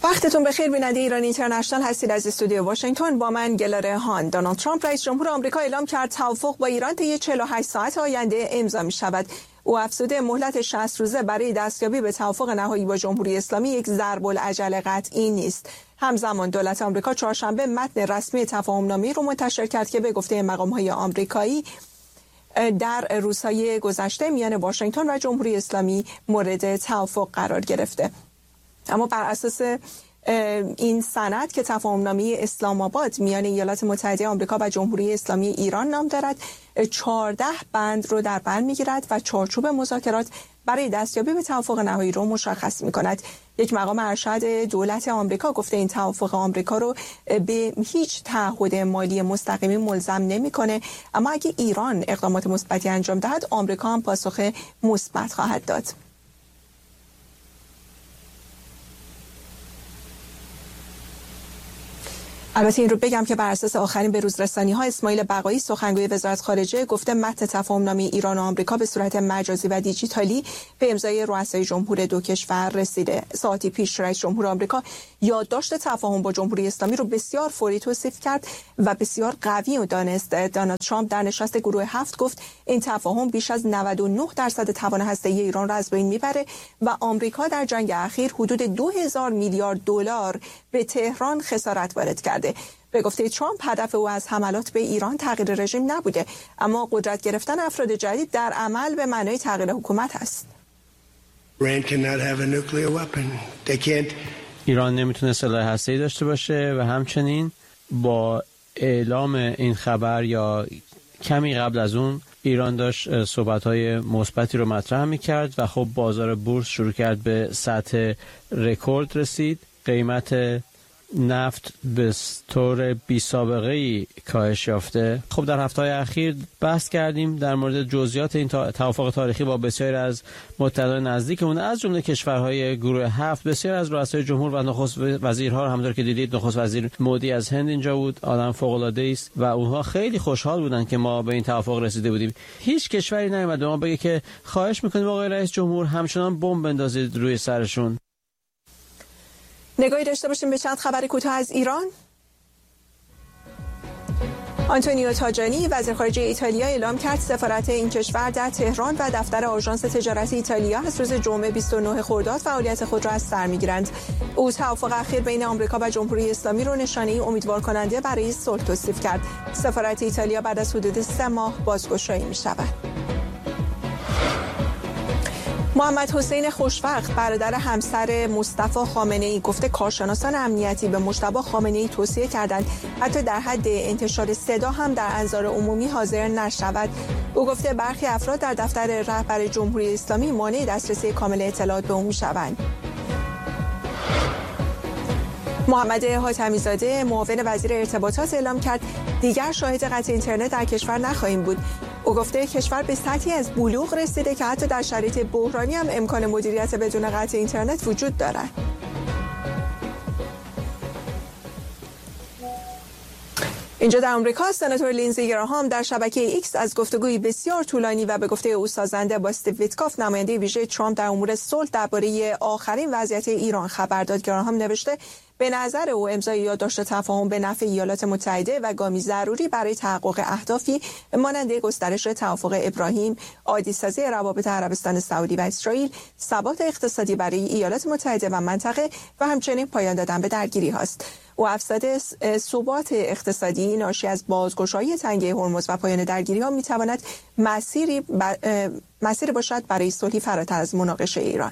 وقتتون بخیر بیننده ایران اینترنشنال هستید از استودیو واشنگتن. با من گلاره هان. دونالد ترامپ رئیس جمهور آمریکا اعلام کرد توافق با ایران طی 48 ساعت آینده امضا می شود. او افزوده مهلت 60 روزه برای دستیابی به توافق نهایی با جمهوری اسلامی یک ضرب العجل قطعی نیست. همزمان دولت آمریکا چهارشنبه متن رسمی تفاهم‌نامه‌ای رو منتشر کرد که به گفته مقام‌های آمریکایی در روزهای گذشته میان واشنگتن و جمهوری اسلامی مورد توافق قرار گرفته. اما بر اساس این سند که تفاهم‌نامه اسلام آباد میان ایالات متحده آمریکا و جمهوری اسلامی ایران نام دارد، 14 بند رو در بر میگیرد و چارچوب مذاکرات برای دستیابی به توافق نهایی رو مشخص می‌کند. یک مقام ارشد دولت آمریکا گفته این توافق آمریکا رو به هیچ تعهد مالی مستقیمی ملزم نمی‌کنه، اما اگه ایران اقدامات مثبتی انجام دهد آمریکا هم پاسخ مثبت خواهد داد. البته این رو بگم که بر اساس آخرین بروزرسانی‌ها اسماعیل بقایی سخنگوی وزارت خارجه گفته متن تفاهم‌نامه ایران و آمریکا به صورت مجازی و دیجیتالی به امضای رؤسای جمهور دو کشور رسیده. ساعتی پیش رئیس جمهور آمریکا یادداشت تفاهم با جمهوری اسلامی رو بسیار فوری توصیف کرد و بسیار قوی و دانست. دونالد ترامپ در نشست گروه 7 گفت این تفاهم بیش از 99% توان هسته‌ای ایران را از بین میبره و آمریکا در جنگ اخیر حدود 2000 میلیارد دلار به تهران خسارت وارد کرد. به گفته ترامپ هدف او از حملات به ایران تغییر رژیم نبوده، اما قدرت گرفتن افراد جدید در عمل به معنای تغییر حکومت است. ایران نمیتونه سلاح هسته‌ای داشته باشه و همچنین با اعلام این خبر یا کمی قبل از اون ایران داشت صحبت‌های مثبتی رو مطرح می‌کرد و خب بازار بورس شروع کرد به سطح رکورد رسید. قیمت نفت به طور بی سابقه‌ای کاهش یافته. خب در هفته‌های اخیر بحث کردیم در مورد جزئیات این توافق تاریخی با بسیاری از متحدان نزدیکمون از جمله کشورهای گروه 7. بسیار از رؤسای جمهور و نخست وزیرها همونطور که دیدید نخست وزیر مودی از هند اینجا بود، آدم فوق‌العاده‌ای است و اونها خیلی خوشحال بودن که ما به این توافق رسیده بودیم. هیچ کشوری نیومد به ما بگه که خواهش می‌کنیم آقای رئیس جمهور همچنان بمب بندازید روی سرشون. نگاهی داشته باشیم به چند خبر کوتاه از ایران. آنتونیو تاجانی وزیر خارجه ایتالیا اعلام کرد سفارت این کشور در تهران و دفتر آژانس تجارتی ایتالیا از روز جمعه 29 خرداد فعالیت خود را از سر می‌گیرند. او توافق اخیر بین آمریکا و جمهوری اسلامی را نشانه‌ای امیدوار کننده برای صلح توصیف کرد. سفارت ایتالیا بعد از حدود 3 ماه بازگشایی می‌شود. محمد حسین خوشوقت برادر همسر مصطفی خامنه‌ای گفته کارشناسان امنیتی به مجتبی خامنه‌ای توصیه کردند حتی در حد انتشار صدا هم در انظار عمومی حاضر نشود. او گفته برخی افراد در دفتر رهبر جمهوری اسلامی مانع دسترسی کامل اطلاعات به او می‌شوند. محمد حاتمی زاده معاون وزیر ارتباطات اعلام کرد دیگر شاهد قطع اینترنت در کشور نخواهیم بود. او گفته کشور به سطحی از بلوغ رسیده که حتی در شرایط بحرانی هم امکان مدیریت بدون قطع اینترنت وجود دارد. اینجا در آمریکا سناتور لینزی گراهام در شبکه ایکس از گفتگوی بسیار طولانی و به گفته او سازنده با استیو ویتکاف نماینده ویژه ترامپ در امور صلح درباره آخرین وضعیت ایران خبر داد. گراهام نوشته به نظر او امضای یادداشت تفاهم به نفع ایالات متحده و گامی ضروری برای تحقق اهدافی مانند گسترش توافق ابراهیم، عادی‌سازی روابط عربستان سعودی و اسرائیل، ثبات اقتصادی برای ایالات متحده و منطقه و همچنین پایان دادن به درگیری هاست. او افزوده ثبات اقتصادی ناشی از بازگشایی تنگه هرمز و پایان درگیری‌ها می‌تواند مسیری باشد برای صلحی فراتر از مناقشه ایران.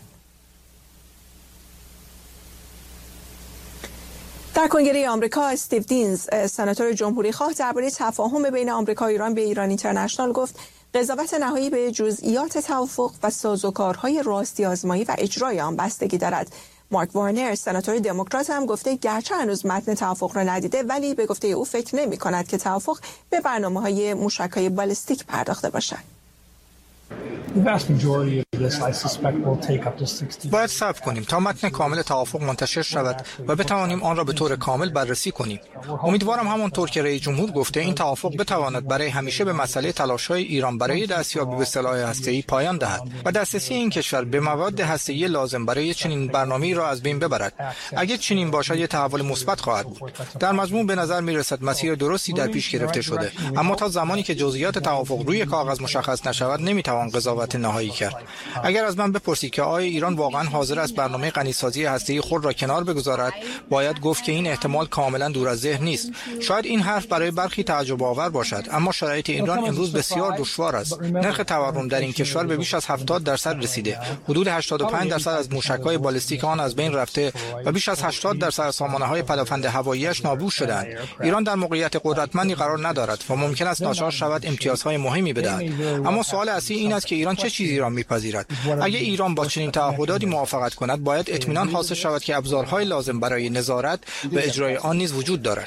در کنگره آمریکا استیو دینز سناتور جمهوری خواه درباره تفاهم بین آمریکا و ایران به ایران اینترنشنال گفت قضاوت نهایی به جزئیات توافق و سازوکارهای راستی آزمایی و اجرای آن بستگی دارد. مارک وارنر سناتور دموکرات هم گفته گرچه هنوز متن توافق را ندیده ولی به گفته او فکر نمی کند که توافق به برنامه‌های موشک‌های بالستیک پرداخته باشد. باید صبر کنیم تا متن کامل توافق منتشر شود و بتوانیم آن را به طور کامل بررسی کنیم. امیدوارم همانطور که رئیس جمهور گفته این توافق بتواند برای همیشه به مسئله تلاش‌های ایران برای دستیابی به سلاح هسته‌ای پایان دهد و دسترسی این کشور به مواد هسته‌ای لازم برای چنین برنامه‌ای را از بین ببرد. اگر چنین باشد یک تحول مثبت خواهد بود. در مجموع به نظر می‌رسد مسیر درستی در پیش گرفته شده، اما تا زمانی که جزئیات توافق روی کاغذ مشخص نشود نمی‌توان قضاوت نهایی کرد. اگر از من بپرسید که آیا ایران واقعا حاضر است برنامه غنیسازی هسته‌ای خود را کنار بگذارد، باید گفت که این احتمال کاملا دور از ذهن نیست. شاید این حرف برای برخی تعجب آور باشد، اما شرایط ایران امروز بسیار دشوار است. نرخ تورم در این کشور به بیش از 70% رسیده. حدود 85% از موشک‌های بالستیک آن از بین رفته و بیش از 80% از سامانه‌های پدافند هوایی‌اش نابود شدند. ایران در موقعیت قدرتمندی قرار ندارد و ممکن است ناچار شود امتیازهای مهمی بدهد. اما سوال اصلی این است که ایران چه چیزی را می‌پذیرد. اگر ایران با چنین تعهداتی موافقت کند، باید اطمینان حاصل شود که ابزارهای لازم برای نظارت و اجرای آن نیز وجود دارد.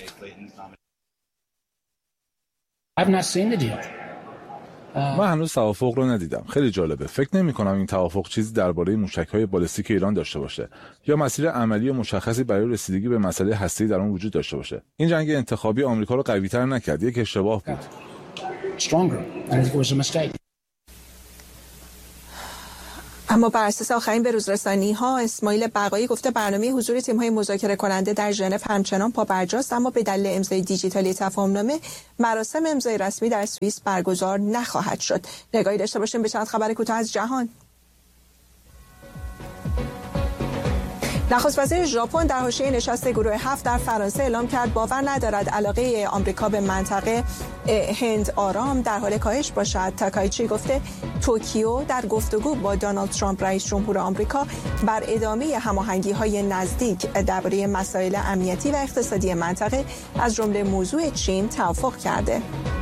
من هنوز توافق رو ندیدم. خیلی جالبه. فکر نمی‌کنم این توافق چیزی درباره موشک‌های بالستیک ایران داشته باشه یا مسیر عملی مشخصی برای رسیدگی به مسئله هسته‌ای در آن وجود داشته باشه. این جنگ انتخابی آمریکا رو قوی‌تر نکرد. یک اشتباه بود. اما بر اساس آخرین بروزرسانی‌ها اسماعیل بقایی گفته برنامه حضور تیم‌های مذاکره کننده در ژنو همچنان پابرجاست، اما به دلیل امضای دیجیتالی تفاهم‌نامه مراسم امضای رسمی در سوئیس برگزار نخواهد شد. نگاهی داشته باشیم به چند خبر کوتاه از جهان. نخست وزیر ژاپن در حاشیه نشست گروه 7 در فرانسه اعلام کرد باور ندارد علاقه آمریکا به منطقه هند آرام در حال کاهش باشد. تاکایچی گفته توکیو در گفتگو با دونالد ترامپ رئیس جمهور آمریکا بر ادامه هماهنگی‌های نزدیک درباره مسائل امنیتی و اقتصادی منطقه از جمله موضوع چین توافق کرده.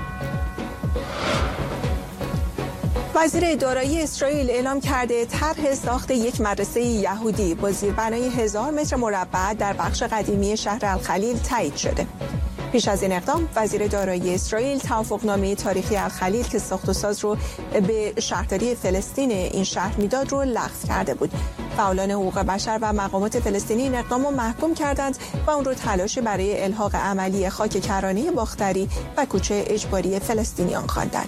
وزیر دارایی اسرائیل اعلام کرده طرح ساخت یک مدرسه یهودی با زیربنای 1000 متر مربع در بخش قدیمی شهر الخلیل تایید شده. پیش از این اقدام وزیر دارایی اسرائیل توافقنامه تاریخی الخلیل که ساخت و ساز رو به شهرداری فلسطین این شهر میداد رو لغو کرده بود. فعالان حقوق بشر و مقامات فلسطینی این اقدام رو محکوم کردند و اون رو تلاشی برای الحاق عملی خاک کرانه باختری و کوچه اجباری فلسطینیان خواندند.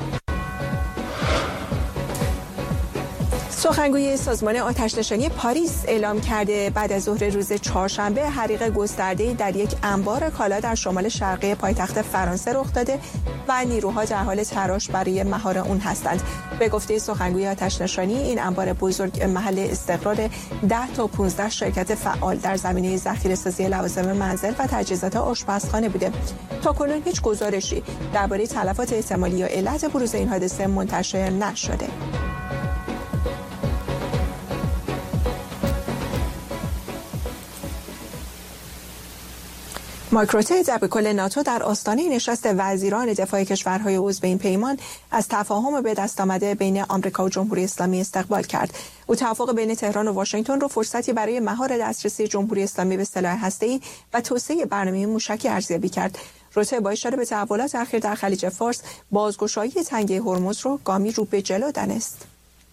سخنگوی سازمان آتش‌نشانی پاریس اعلام کرده بعد از ظهر روز چهارشنبه حریق گسترده‌ای در یک انبار کالا در شمال شرقی پایتخت فرانسه رخ داده و نیروها در حال تلاش برای مهار اون هستند. به گفته سخنگوی آتش‌نشانی این انبار بزرگ محل استقرار 10 تا 15 شرکت فعال در زمینه ذخیره‌سازی لوازم منزل و تجهیزات آشپزخانه بوده. تاکنون هیچ گزارشی درباره تلفات احتمالی یا علت بروز این حادثه منتشر نشده. مارک روته دبیرکل ناتو در آستانه نشست وزیران دفاع کشورهای عضو این پیمان از تفاهم به دست آمده بین آمریکا و جمهوری اسلامی استقبال کرد. او توافق بین تهران و واشنگتن را فرصتی برای مهار دسترسی جمهوری اسلامی به سلاح هسته‌ای و توسعه برنامه موشکی ارزیابی کرد. روته با اشاره به تحولات اخیر در خلیج فارس بازگشایی تنگه هرمز را گامی رو به جلو دانست.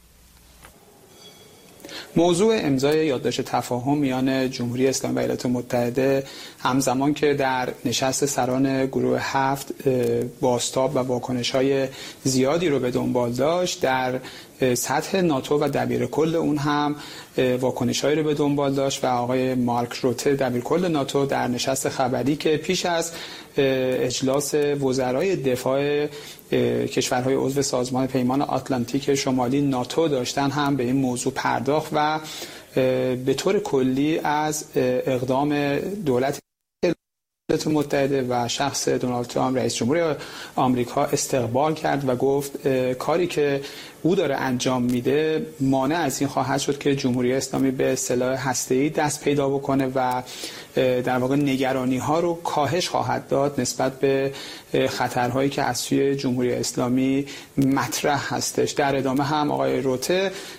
موضوع امضای یادداشت تفاهم میان جمهوری اسلامی و ایالات متحده همزمان که در نشست سران گروه 7 بازتاب و واکنش‌های زیادی رو به دنبال داشت، در سطح ناتو و دبیرکل اون هم واکنش‌هایی رو به دنبال داشت و آقای مارک روته دبیرکل ناتو در نشست خبری که پیش از اجلاس وزرای دفاع کشورهای عضو سازمان پیمان آتلانتیک شمالی ناتو داشتن هم به این موضوع پرداخت و به طور کلی از اقدام دولت ایالات متحده و شخص دونالد ترامپ رئیس جمهور آمریکا استقبال کرد و گفت کاری که او داره انجام میده مانع از این خواهد شد که جمهوری اسلامی به سلاح هسته‌ای دست پیدا بکنه و در واقع نگرانی ها رو کاهش خواهد داد نسبت به خطرهایی که از سوی جمهوری اسلامی مطرح هستش. در ادامه هم آقای روته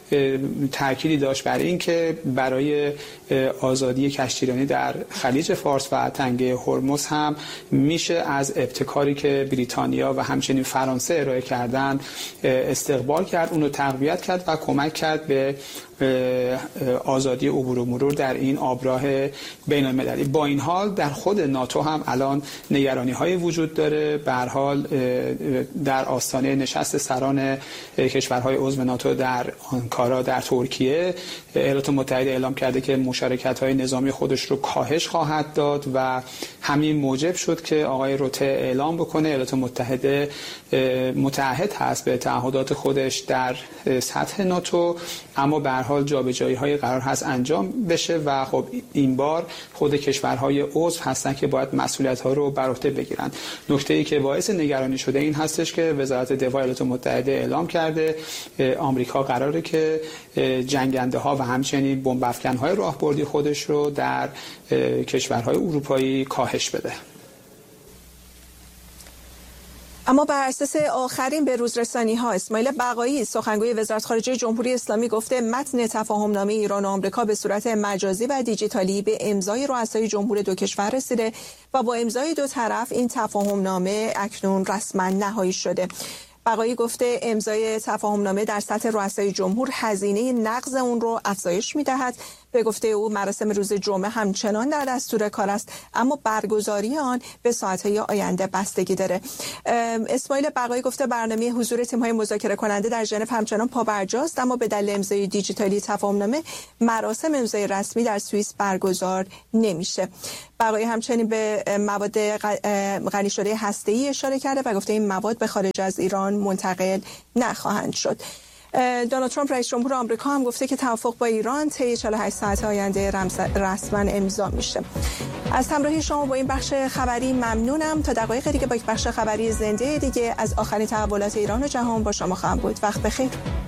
تأکیدی داشت بر این که برای آزادی کشتیرانی در خلیج فارس و تنگه هرمز هم میشه از ابتکاری که بریتانیا و همچنین فرانسه ارائه کردن استقبال کرد، اونو تقویت کرد و کمک کرد به آزادی عبور و مرور در این آبراه بین المللی. با این حال در خود ناتو هم الان نگرانی‌های وجود داره. به هر حال در آستانه نشست سران کشورهای عضو ناتو در آنکارا در ترکیه، ایالات متحده اعلام کرده که مشارکت‌های نظامی خودش رو کاهش خواهد داد و همین موجب شد که آقای روته اعلام بکنه ایالات متحده متعهد هست به تعهدات خودش در سطح ناتو، اما به هر حال جابجایی‌های قرار هست انجام بشه و خب این بار خود کشورهای عضو هستن که باید مسئولیت‌ها رو بر عهده بگیرن. نکته‌ای که باعث نگرانی شده این هستش که وزارت دفاع ایالات متحده اعلام کرده آمریکا قراره که جنگنده‌ها و همچنین بمب افکن‌های راهبردی خودش رو در کشورهای اروپایی کاهش بده. اما بر اساس آخرین بروزرسانی‌ها، اسماعیل بقایی سخنگوی وزارت خارجه جمهوری اسلامی گفته متن تفاهم‌نامه ایران و آمریکا به صورت مجازی و دیجیتالی به امضای رؤسای جمهور دو کشور رسیده و با امضای دو طرف این تفاهم‌نامه اکنون رسما نهایی شده. بقایی گفته امضای تفاهم‌نامه در سطح رؤسای جمهور هزینه نقض اون رو افزایش می‌دهد. به گفته او مراسم روز جمعه همچنان در دستور کار است، اما برگزاری آن به ساعت‌های آینده بستگی داره. اسماعیل بقایی گفته برنامه حضور تیم‌های مذاکره کننده در ژنو همچنان پابرجاست، اما به دلیل امضای دیجیتالی تفاهم‌نامه مراسم امضای رسمی در سوئیس برگزار نمیشه. بقایی همچنین به مواد غنی شده هسته‌ای اشاره کرده و گفته این مواد به خارج از ایران منتقل نخواهند شد. دونالد ترامپ رئیس جمهور آمریکا هم گفته که توافق با ایران طی 48 ساعت آینده رسما امضا میشه. از همراهی شما با این بخش خبری ممنونم. تا دقایق دیگه با یک بخش خبری زنده دیگه از آخرین تحولات ایران و جهان با شما خواهم بود. وقت بخیر.